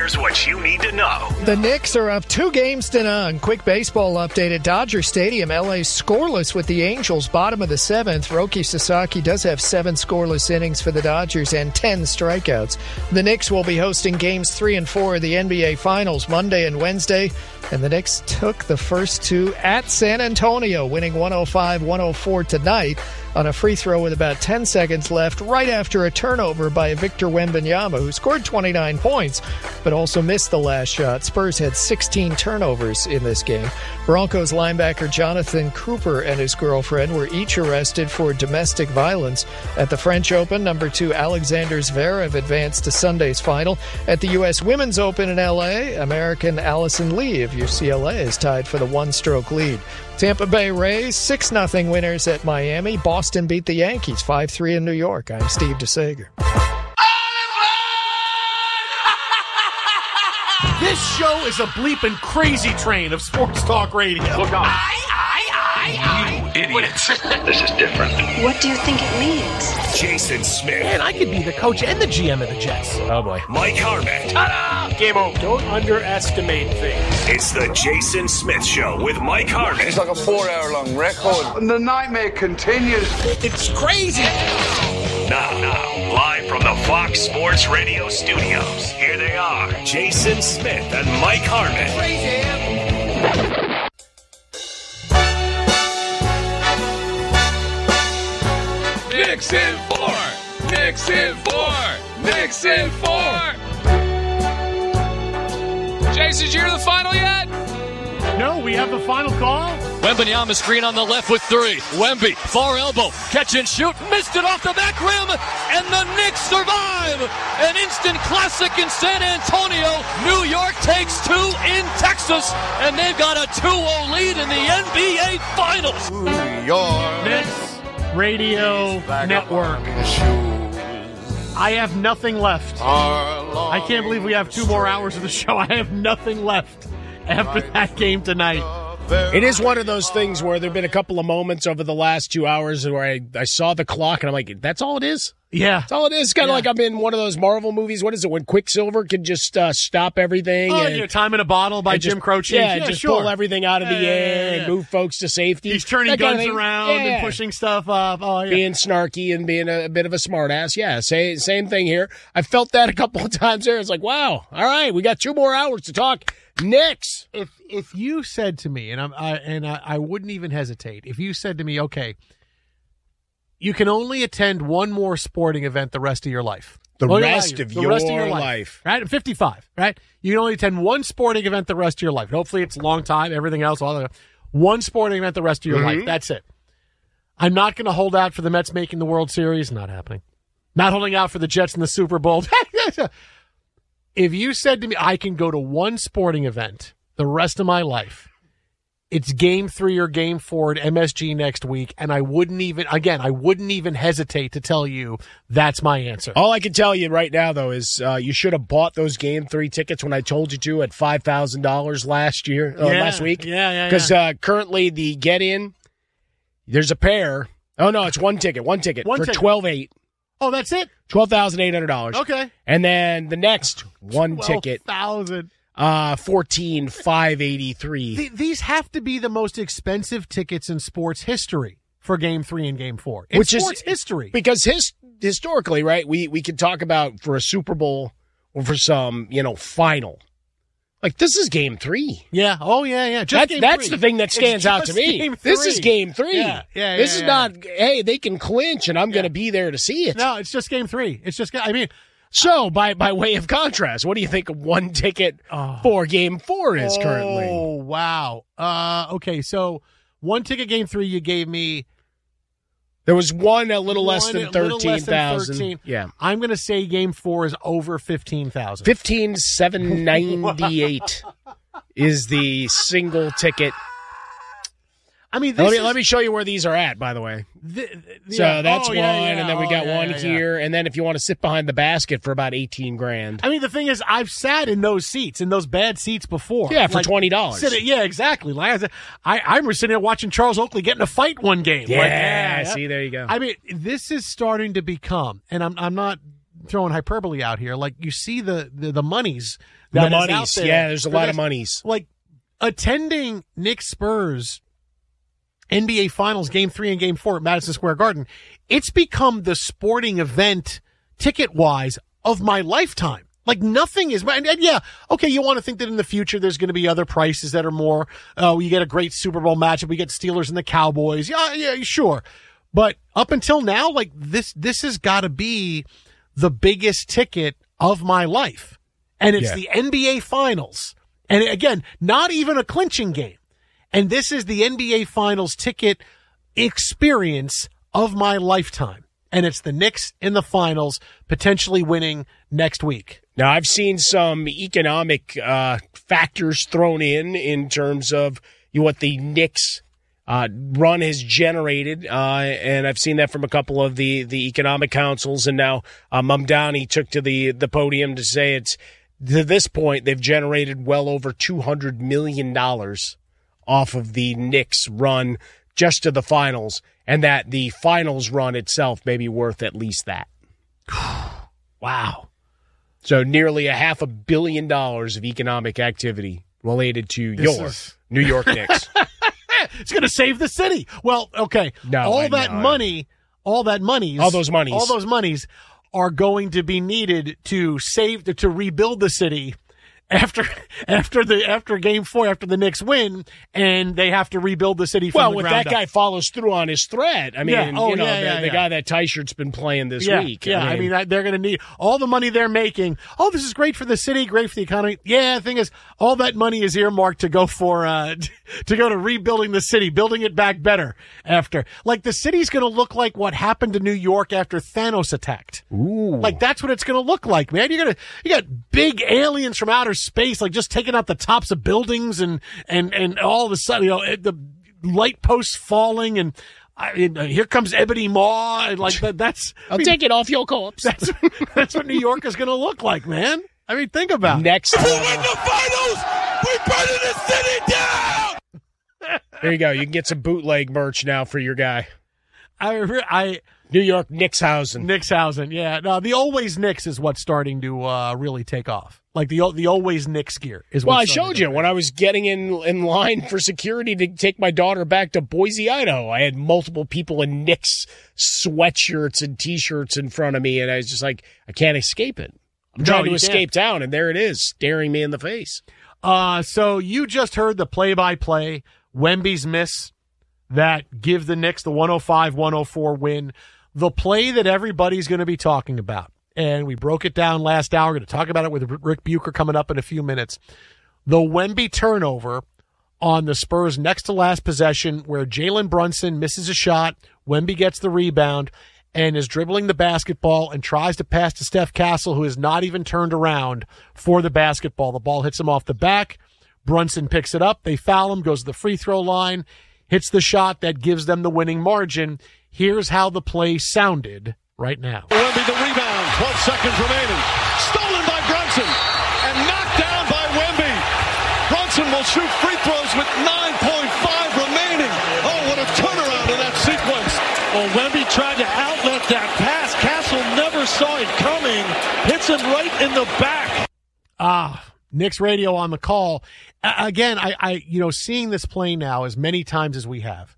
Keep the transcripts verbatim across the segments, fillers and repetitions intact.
Here's what you need to know. The Knicks are up two games to none. Quick baseball update at Dodger Stadium. L A scoreless with the Angels, bottom of the seventh. Roki Sasaki does have seven scoreless innings for the Dodgers and ten strikeouts. The Knicks will be hosting games three and four of the N B A Finals Monday and Wednesday. And the Knicks took the first two at San Antonio, winning one oh five one oh four tonight on a free throw with about ten seconds left, right after a turnover by Victor Wembanyama, who scored twenty-nine points, but also missed the last shot. Spurs had sixteen turnovers in this game. Broncos linebacker Jonathan Cooper and his girlfriend were each arrested for domestic violence. At the French Open, number two Alexander Zverev advanced to Sunday's final. At the U S Women's Open in L A, American Allison Lee of U C L A is tied for the one-stroke lead. Tampa Bay Rays, six nothing winners at Miami. Boston beat the Yankees five three in New York. I'm Steve DeSager. This show is a bleeping crazy train of sports talk radio. Look out. I, I, I, You idiots. This is different. What do you think it means? Jason Smith. Man, I could be the coach and the G M of the Jets. Oh, boy. Mike Harmon. Ta-da! Game over. Don't underestimate things. It's the Jason Smith Show with Mike Harmon. It's like a four-hour-long record. And the nightmare continues. It's crazy. Now, now, live from the Fox Sports Radio studios, here they are, Jason Smith and Mike Harmon. Knicks in four! Knicks in four! Knicks in four! Jason, did you hear the final yet? No, we have the final call. Wembanyama screen on the left with three. Wemby, far elbow, catch and shoot, missed it off the back rim, and the Knicks survive! An instant classic in San Antonio. New York takes two in Texas, and they've got a two oh lead in the N B A Finals. New York. Knicks Radio Network. I have nothing left. I can't believe we have two more hours of the show. I have nothing left after that game tonight. It is one of those things where there have been a couple of moments over the last two hours where I, I saw the clock and I'm like, that's all it is? Yeah. That's all it is. It's kind of yeah. like I'm in one of those Marvel movies. What is it? When Quicksilver can just uh, stop everything. Oh, and, yeah, Time in a Bottle by Jim just, Croce. Yeah, yeah just sure. pull everything out of yeah, the air yeah, yeah, yeah. and move folks to safety. He's turning that guns kind of around yeah. and pushing stuff up. Oh, yeah. Being snarky and being a, a bit of a smartass. Yeah, say, same thing here. I felt that a couple of times there. It's like, wow, all right, we got two more hours to talk Knicks. If if you said to me, and I'm I, and I, I wouldn't even hesitate, if you said to me, okay, you can only attend one more sporting event the rest of your life. The Only rest you, of the your rest of your life, life. Right? I'm fifty-five, right? You can only attend one sporting event the rest of your life. Hopefully it's a long time, everything else, all the one sporting event the rest of your Mm-hmm. life. That's it. I'm not going to hold out for the Mets making the World Series. Not happening. Not holding out for the Jets in the Super Bowl. If you said to me, I can go to one sporting event the rest of my life, it's game three or game four at M S G next week, and I wouldn't even, again, I wouldn't even hesitate to tell you that's my answer. All I can tell you right now, though, is uh, you should have bought those game three tickets when I told you to at five thousand dollars last year, uh, yeah, last week. Yeah, yeah, Because yeah. uh, currently the get-in, there's a pair. Oh, no, it's one ticket, one ticket One for ticket. twelve eight. Oh, that's it? twelve thousand eight hundred dollars. Okay. And then the next one ticket, twelve thousand. uh, fourteen five eighty-three. Th- these have to be the most expensive tickets in sports history for game three and game four. In Which sports is history. Because his, historically, right, we, we can talk about for a Super Bowl or for some, you know, final. Like, this is game three. Yeah. Oh, yeah, yeah. Just That, game that's three. the thing that It's stands out to just me. game This is three. game three. Yeah, yeah, This yeah, is yeah. not, hey, they can clinch and I'm going to be there to see it. No, it's just game three. It's just, I mean, So, by, by way of contrast, what do you think one ticket for game four is oh, currently? Oh, wow. Uh, okay, so one ticket game three you gave me. There was one a little less one, than a little less than thirteen thousand. thirteen. Yeah. I'm going to say game four is over fifteen thousand. fifteen seven ninety-eight is the single ticket. I mean, Let this me, is, let me show you where these are at, by the way. the, the, So yeah. that's Oh, one, yeah, yeah. and then we Oh, got yeah, one yeah, yeah. here, and then if you want to sit behind the basket for about eighteen grand. I mean, the thing is, I've sat in those seats, in those bad seats before. Yeah, for Like, twenty dollars. sit- Yeah, exactly. Like I, said, I, I remember sitting there watching Charles Oakley get in a fight one game. Yeah, Like, yeah, see, there you go. I mean, this is starting to become, and I'm I'm not throwing hyperbole out here. Like, you see the, the, the monies. That the monies. There yeah, there's a lot this. of monies. Like, attending Knicks Spurs N B A Finals Game three and Game four at Madison Square Garden, it's become the sporting event, ticket-wise, of my lifetime. Like, nothing is, and, and yeah, okay, you want to think that in the future there's going to be other prices that are more, oh, uh, you get a great Super Bowl matchup, we get Steelers and the Cowboys, yeah, yeah, sure. But up until now, like, this, this has got to be the biggest ticket of my life. And it's yeah. the N B A Finals. And again, not even a clinching game. And this is the N B A Finals ticket experience of my lifetime. And it's the Knicks in the finals, potentially winning next week. Now, I've seen some economic uh, factors thrown in in terms of you know, what the Knicks uh, run has generated, uh, and I've seen that from a couple of the, the economic councils. And now uh, Mamdani took to the, the podium to say it's to this point they've generated well over two hundred million dollars off of the Knicks run just to the finals, and that the finals run itself may be worth at least that. Wow. So nearly a half a billion dollars of economic activity related to this your is... New York Knicks. It's going to save the city. Well, okay. No, all I that know. money, all that monies, all those monies, all those monies are going to be needed to save, to rebuild the city after after the after game four, after the Knicks win, and they have to rebuild the city from well, the when ground that up. guy follows through on his threat, I mean, yeah. oh, you know, yeah, the, yeah, the yeah. guy that Tyshert's been playing this yeah, week. Yeah, I mean, I mean they're going to need all the money they're making. Oh, this is great for the city, great for the economy. Yeah, the thing is, all that money is earmarked to go for uh to go to rebuilding the city, building it back better after. Like, the city's going to look like what happened to New York after Thanos attacked. Ooh. Like, that's what it's going to look like, man. You're going to you got big aliens from outer space, like, just taking out the tops of buildings, and and and all of a sudden, you know, the light posts falling, and I, and here comes Ebony Maw, and like that, that's I'll I mean, take it off your corpse. That's that's what New York is going to look like, man. I mean, think about next. If we win the finals, we burn the city down. There you go. You can get some bootleg merch now for your guy. I I New York Knickshausen. Knickshausen, yeah. No, the Always Knicks is what's starting to uh, really take off. Like the the Always Knicks gear is. Well, I what's showed you when I was getting in in line for security to take my daughter back to Boise, Idaho. I had multiple people in Knicks sweatshirts and T-shirts in front of me, and I was just like, I can't escape it. I'm trying No, to you escape can't. town, and there it is, staring me in the face. Uh, so you just heard the play-by-play, Wemby's miss that give the Knicks the one oh five one oh four win, the play that everybody's going to be talking about. And we broke it down last hour. We're going to talk about it with Rick Bucher coming up in a few minutes. The Wemby turnover on the Spurs' next to last possession, where Jalen Brunson misses a shot, Wemby gets the rebound, and is dribbling the basketball and tries to pass to Steph Castle, who is not even turned around for the basketball. The ball hits him off the back. Brunson picks it up. They foul him, goes to the free throw line, hits the shot that gives them the winning margin. Here's how the play sounded right now. Wemby the rebound, twelve seconds remaining. Stolen by Brunson and knocked down by Wemby. Brunson will shoot free throws with nine point five remaining. Oh, what a turnaround in that sequence. Well, Wemby tried to outlet that pass. Castle never saw it coming. Hits him right in the back. Ah, Knicks radio on the call. Uh, again, I, I, you know, seeing this play now as many times as we have,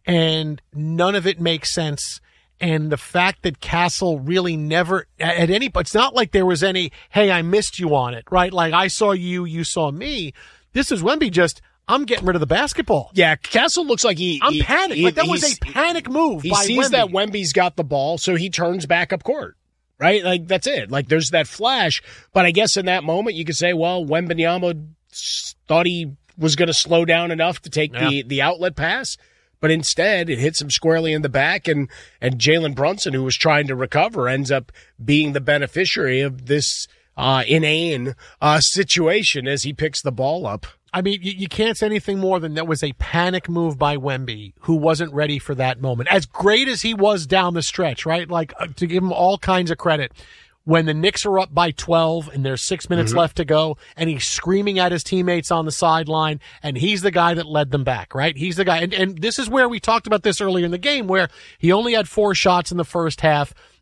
and none of it makes sense. And the fact that Castle really never at any, it's not like there was any, hey, I missed you on it, right? Like, I saw you, you saw me. This is Wemby just, I'm getting rid of the basketball. Yeah, Castle looks like he... I'm he, panicked. He, like, that was a panic move He by sees Wemby. that Wemby's got the ball, so he turns back up court, right? Like, that's it. Like, there's that flash. But I guess in that moment, you could say, well, Wembanyama thought he was going to slow down enough to take yeah. the, the outlet pass. But instead, it hits him squarely in the back, and, and Jalen Brunson, who was trying to recover, ends up being the beneficiary of this uh, inane uh, situation as he picks the ball up. I mean, you, you can't say anything more than that was a panic move by Wemby, who wasn't ready for that moment. As great as he was down the stretch, right? Like, uh, to give him all kinds of credit. When the Knicks are up by twelve and there's six minutes Mm-hmm. left to go, and he's screaming at his teammates on the sideline, and he's the guy that led them back, right? He's the guy. And, and this is where we talked about this earlier in the game, where he only had four shots in the first half,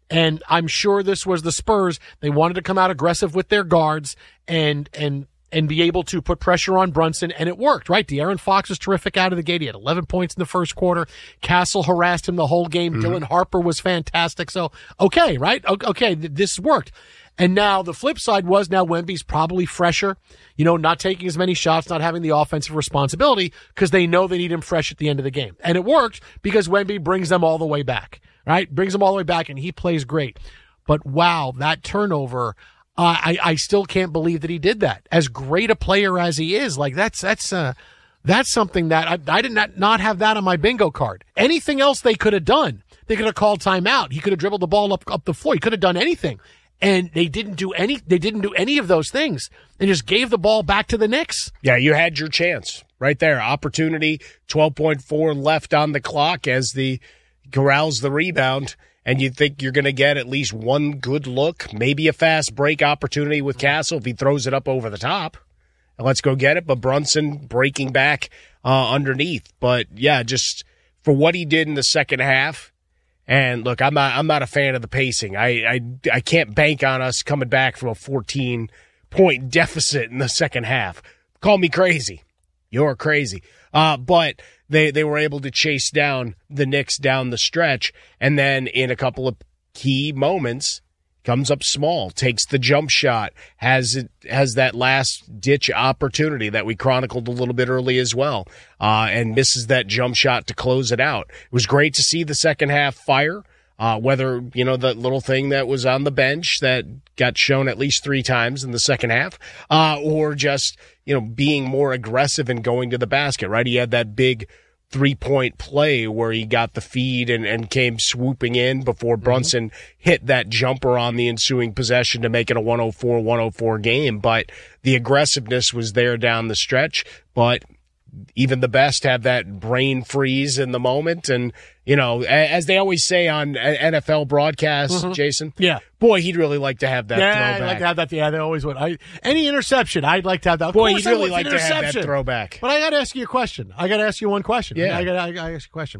And I'm sure this was the Spurs. They wanted to come out aggressive with their guards and and and be able to put pressure on Brunson, and it worked, right? De'Aaron Fox was terrific out of the gate. He had eleven points in the first quarter. Castle harassed him the whole game. Mm-hmm. Dylan Harper was fantastic. So, okay, right? Okay, this worked. And now the flip side was now Wemby's probably fresher, you know, not taking as many shots, not having the offensive responsibility because they know they need him fresh at the end of the game. And it worked because Wemby brings them all the way back, right? Brings them all the way back and he plays great. But wow, that turnover, uh, I, I still can't believe that he did that. As great a player as he is, like that's, that's, uh, that's something that I, I did not, not have that on my bingo card. Anything else they could have done. They could have called timeout. He could have dribbled the ball up, up the floor. He could have done anything. And they didn't do any, they didn't do any of those things. They just gave the ball back to the Knicks. Yeah, you had your chance right there. Opportunity, twelve point four left on the clock as the corrals the rebound. And you think you're going to get at least one good look, maybe a fast break opportunity with Castle if he throws it up over the top. And let's go get it. But Brunson breaking back uh, underneath. But yeah, just for what he did in the second half. And look, I'm not, I'm not a fan of the pacing. I, I, I can't bank on us coming back from a fourteen point deficit in the second half. Call me crazy. You're crazy. Uh, but they, they were able to chase down the Knicks down the stretch. And then in a couple of key moments, comes up small, takes the jump shot, has it, has that last ditch opportunity that we chronicled a little bit early as well, uh, and misses that jump shot to close it out. It was great to see the second half fire, uh, whether, you know, the little thing that was on the bench that got shown at least three times in the second half, uh, or just, you know, being more aggressive and going to the basket, right? He had that big three-point play where he got the feed and, and came swooping in before Brunson mm-hmm. hit that jumper on the ensuing possession to make it a one oh four one oh four game. But the aggressiveness was there down the stretch, but even the best have that brain freeze in the moment. And, you know, as they always say on N F L broadcasts, mm-hmm. Jason, yeah, boy, he'd really like to have that yeah, throwback. I'd like to have that. Yeah, they always would. I, any interception, I'd like to have that. Of boy, he'd really like to have that throwback. But I got to ask you a question. I got to ask you one question. Yeah. I got to ask you a question.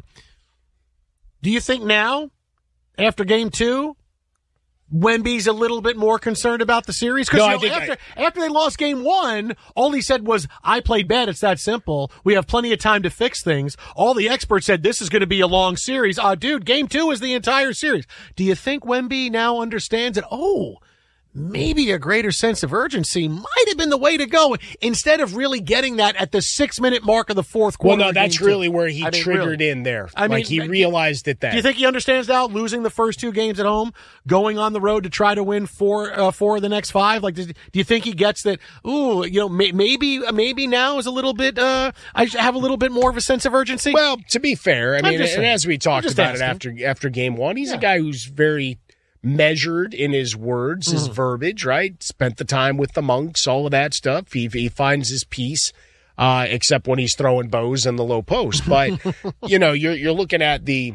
Do you think now, after game two, Wemby's a little bit more concerned about the series? Because no, you know, after, I... after they lost game one, all he said was, I played bad. It's that simple. We have plenty of time to fix things. All the experts said this is going to be a long series. Uh, dude, game two is the entire series. Do you think Wemby now understands that, oh, maybe a greater sense of urgency might have been the way to go instead of really getting that at the six minute mark of the fourth quarter? Well, no, that's really two. where he I mean, triggered really. in there. I like mean, he realized it then. Do you think he understands now losing the first two games at home, going on the road to try to win four, uh, four of the next five? Like, does, do you think he gets that? Ooh, you know, may, maybe, maybe now is a little bit, uh, I have a little bit more of a sense of urgency? Well, to be fair, I mean, and as we talked about asking. it after, after game one, he's yeah. a guy who's very measured in his words, his mm. verbiage, right? Spent the time with the monks, all of that stuff. He, he finds his peace, uh, except when he's throwing bows in the low post. But, you know, you're, you're looking at the,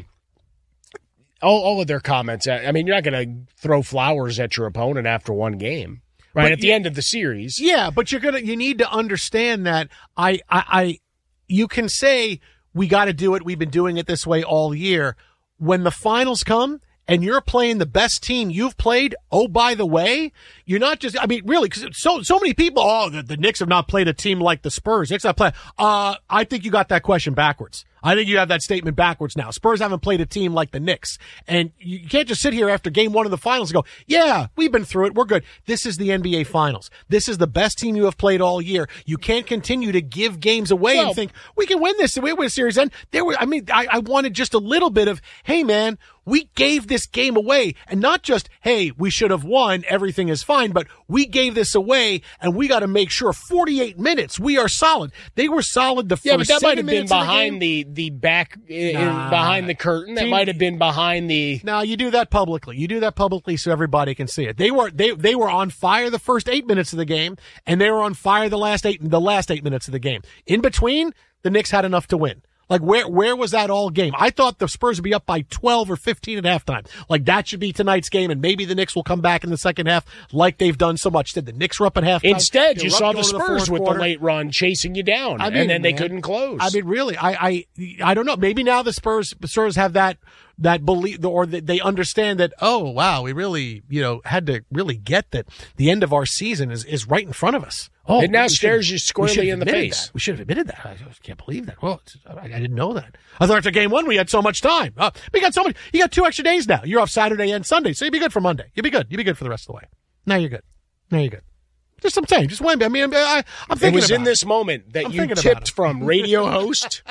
all, all of their comments. I mean, you're not going to throw flowers at your opponent after one game, right? But at you, the end of the series. Yeah, but you're going to, you need to understand that I, I, I you can say we got to do it. We've been doing it this way all year. When the finals come, and you're playing the best team you've played, oh, by the way, you're not just, I mean, really, because so so many people, oh, the, the Knicks have not played a team like the Spurs. Knicks have played. Uh, I think you got that question backwards. I think you have that statement backwards now. Spurs haven't played a team like the Knicks. And you can't just sit here after game one of the finals and go, yeah, we've been through it. We're good. This is the N B A Finals. This is the best team you have played all year. You can't continue to give games away well, and think, we can win this. We win a series. And there were, I mean, I, I wanted just a little bit of, hey, man, we gave this game away. And not just, hey, we should have won. Everything is fine. But we gave this away, and we got to make sure forty-eight minutes, we are solid. They were solid the first yeah, but that might have been behind the, the, the back, nah. in, behind the curtain. That might have been behind the... No, you do that publicly. You do that publicly so everybody can see it. They were they they were on fire the first eight minutes of the game, and they were on fire the last eight the last eight minutes of the game. In between, the Knicks had enough to win. Like, where where was that all game? I thought the Spurs would be up by twelve or fifteen at halftime. Like, that should be tonight's game, and maybe the Knicks will come back in the second half like they've done so much. Did the Knicks were up at halftime? Instead, They you were up saw going the to Spurs fourth with quarter. the late run chasing you down, I mean, and then they man, couldn't close. I mean, really, I, I, I don't know. Maybe now the Spurs, Spurs have that, that belief, or that they understand that, oh, wow, we really, you know, had to really get that the end of our season is, is right in front of us. Oh, it now we stares should- you we squarely should have in the admitted face. that. We should have admitted that. I just can't believe that. Well, it's, I, I didn't know that. I thought after game one we had so much time. Uh, we got so much. You got two extra days now. You're off Saturday and Sunday, so you'll be good for Monday. You'll be good. You'll be good for the rest of the way. Now you're good. Now you're good. Just I'm saying, just Wemby. I mean, I, I'm thinking It was about in this moment that I'm you thinking about tipped it. from radio host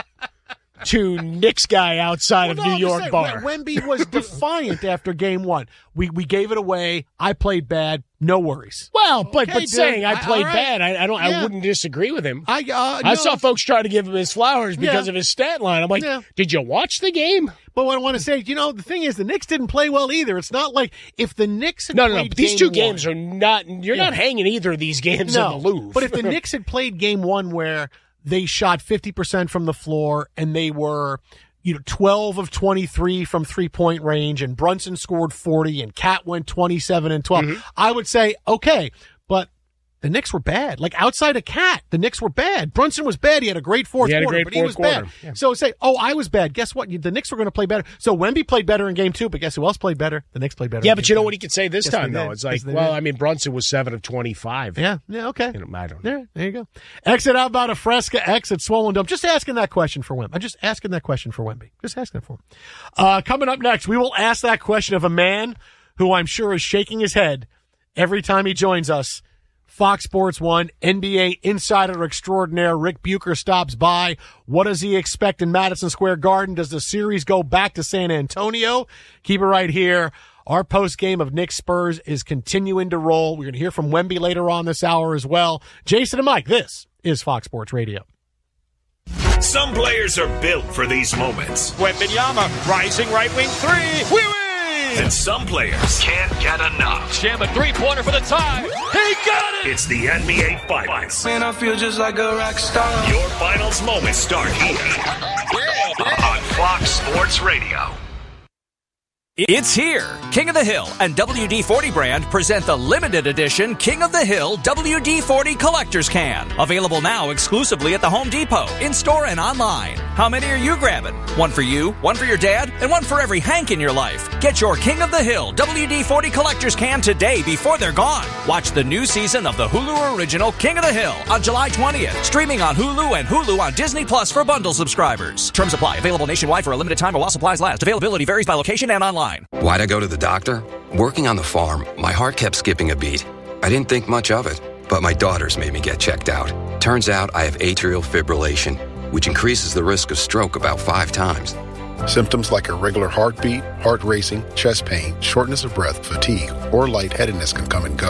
to Knicks guy outside Well, of no, New I'm just York saying, bar. Wem- Wemby was defiant after game one. We we gave it away. I played bad. No worries. Well, but Okay, but dude. saying I I- played all right. bad, I, I don't. Yeah. I wouldn't disagree with him. I uh, I no. saw folks try to give him his flowers because Yeah. of his stat line. I'm like, Yeah. did you watch the game? But what I want to say, you know, the thing is, the Knicks didn't play well either. It's not like if the Knicks had No, no, no. played But these game two one- games are not. You're Yeah. not hanging either of these games no, in the Louvre. But if the Knicks had played game one where they shot fifty percent from the floor and they were, you know, twelve of twenty-three from three-point range, and Brunson scored forty and Cat went twenty-seven and twelve, Mm-hmm. I would say, okay, but the Knicks were bad. Like, outside of Cat, the Knicks were bad. Brunson was bad. He had a great fourth He had a quarter, great but he fourth was quarter. bad. Yeah. So say, oh, I was bad. Guess what? The Knicks were going to play better. So Wemby played better in game two, but guess who else played better? The Knicks played better. yeah, in but game you know two. what he could say this Yes, time they though? did. It's like, Yes, they well, did. I mean, Brunson was seven of twenty-five. Yeah, yeah, okay. You know, I don't know. There, there you go. Exit out about a Fresca X at Swollen Dome. Just asking that question for Wemby. I'm just asking that question for Wemby. Just asking it for him. Uh, coming up next, we will ask that question of a man who I'm sure is shaking his head every time he joins us. Fox Sports one N B A insider extraordinaire Rick Bucher stops by. What does he expect in Madison Square Garden? Does the series go back to San Antonio? Keep it right here. Our post game of Knicks Spurs is continuing to roll. We're going to hear from Wemby later on this hour as well. Jason and Mike, this is Fox Sports Radio. Some players are built for these moments. Wembanyama, rising right wing three. We win! And some players can't get enough. Sham a three-pointer for the tie. He got it! It's the N B A Finals. Man, I feel just like a rock star. Your finals moments start here on Fox Sports Radio. It's here. King of the Hill and W D forty brand present the limited edition King of the Hill W D forty Collector's Can. Available now exclusively at the Home Depot, in-store and online. How many are you grabbing? One for you, one for your dad, and one for every Hank in your life. Get your King of the Hill W D forty Collector's Can today before they're gone. Watch the new season of the Hulu original King of the Hill on July twentieth. Streaming on Hulu and Hulu on Disney Plus for bundle subscribers. Terms apply. Available nationwide for a limited time or while supplies last. Availability varies by location and online. Why'd I go to the doctor? Working on the farm, my heart kept skipping a beat. I didn't think much of it, but my daughters made me get checked out. Turns out I have atrial fibrillation, which increases the risk of stroke about five times. Symptoms like irregular heartbeat, heart racing, chest pain, shortness of breath, fatigue, or lightheadedness can come and go.